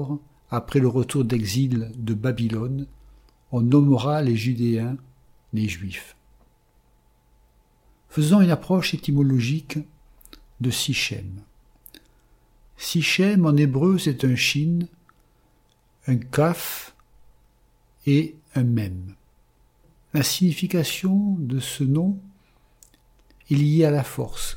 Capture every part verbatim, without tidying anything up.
alors, après le retour d'exil de Babylone, on nommera les Judéens les Juifs. Faisons une approche étymologique de Sichem. Sichem en hébreu c'est un shin, un kaf et un mem. La signification de ce nom est liée à la force.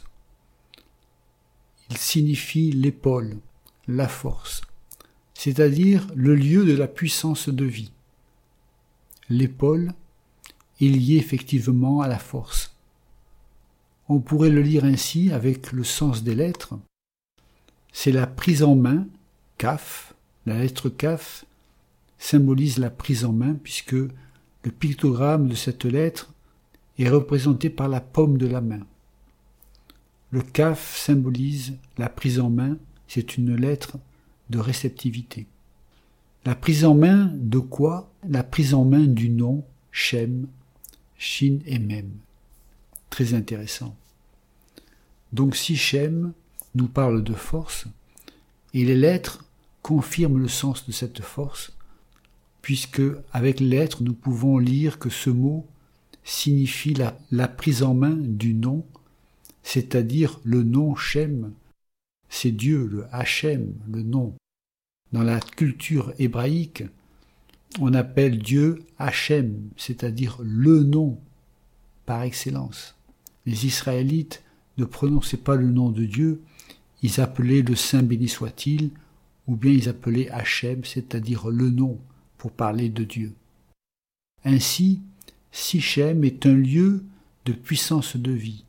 Il signifie l'épaule, la force, c'est-à-dire le lieu de la puissance de vie. L'épaule est liée effectivement à la force. On pourrait le lire ainsi avec le sens des lettres. C'est la prise en main, kaf, la lettre kaf symbolise la prise en main puisque le pictogramme de cette lettre est représenté par la paume de la main. Le kaf symbolise la prise en main, c'est une lettre de réceptivité. La prise en main de quoi? La prise en main du nom Shem, Shin et Mem. Très intéressant. Donc Sichem nous parle de force, et les lettres confirment le sens de cette force, puisque avec les lettres nous pouvons lire que ce mot signifie la, la prise en main du nom, c'est-à-dire le nom Shem, c'est Dieu, le Hachem, le nom. Dans la culture hébraïque, on appelle Dieu Hachem, c'est-à-dire le nom par excellence. Les Israélites ne prononçaient pas le nom de Dieu, ils appelaient le Saint béni soit-il, ou bien ils appelaient Hachem, c'est-à-dire le nom, pour parler de Dieu. Ainsi, Sichem est un lieu de puissance de vie,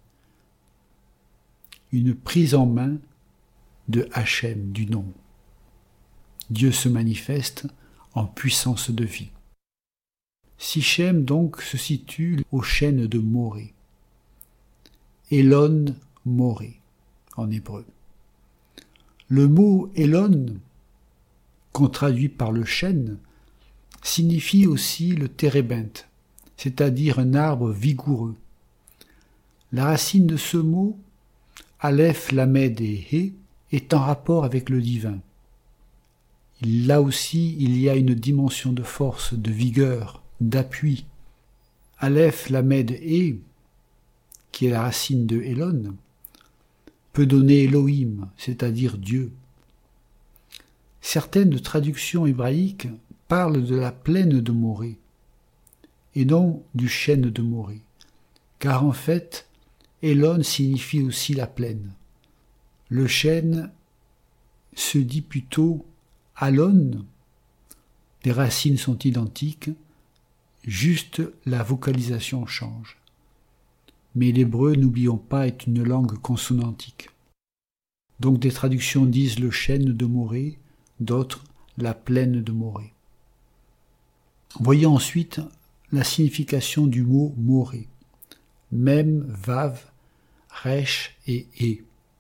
une prise en main de Hachem, du nom. Dieu se manifeste en puissance de vie. Sichem donc se situe aux chênes de Morée. Elon Morée en hébreu. Le mot Elon, qu'on traduit par le chêne, signifie aussi le térébinthe, c'est-à-dire un arbre vigoureux. La racine de ce mot, Aleph, Lamed et He, est en rapport avec le divin. Là aussi, il y a une dimension de force, de vigueur, d'appui. Aleph, Lamed et, qui est la racine de Elon, peut donner Elohim, c'est-à-dire Dieu. Certaines traductions hébraïques parlent de la plaine de Morée, et non du chêne de Morée, car en fait, Elon signifie aussi la plaine. Le chêne se dit plutôt Alon, les racines sont identiques, juste la vocalisation change. Mais l'hébreu, n'oublions pas, est une langue consonantique. Donc des traductions disent le chêne de Morée, d'autres la plaine de Morée. Voyons ensuite la signification du mot Morée. Mem, Vav, Resh et E.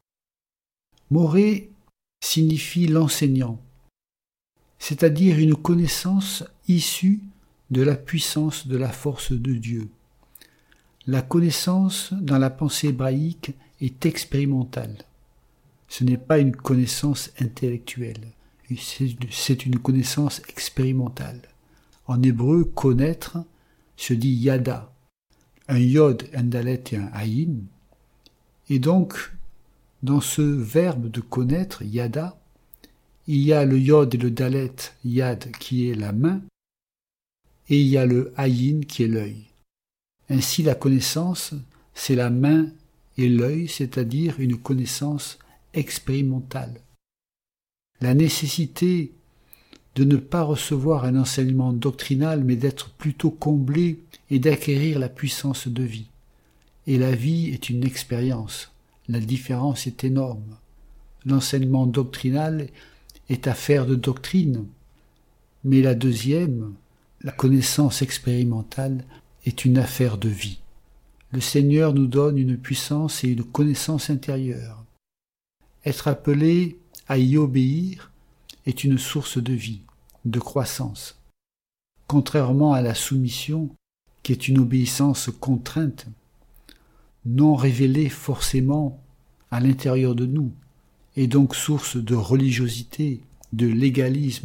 Morée signifie l'enseignant, c'est-à-dire une connaissance issue de la puissance de la force de Dieu. La connaissance dans la pensée hébraïque est expérimentale. Ce n'est pas une connaissance intellectuelle, c'est une connaissance expérimentale. En hébreu, connaître se dit yada, un yod, un dalet et un aïn. Et donc, dans ce verbe de connaître, yada, il y a le yod et le dalet, yad, qui est la main, et il y a le aïn qui est l'œil. Ainsi, la connaissance, c'est la main et l'œil, c'est-à-dire une connaissance expérimentale. La nécessité de ne pas recevoir un enseignement doctrinal, mais d'être plutôt comblé et d'acquérir la puissance de vie. Et la vie est une expérience. La différence est énorme. L'enseignement doctrinal est affaire de doctrine, mais la deuxième, la connaissance expérimentale, est une affaire de vie. Le Seigneur nous donne une puissance et une connaissance intérieure. Être appelé à y obéir est une source de vie, de croissance. Contrairement à la soumission, qui est une obéissance contrainte, non révélée forcément à l'intérieur de nous, et donc source de religiosité, de légalisme,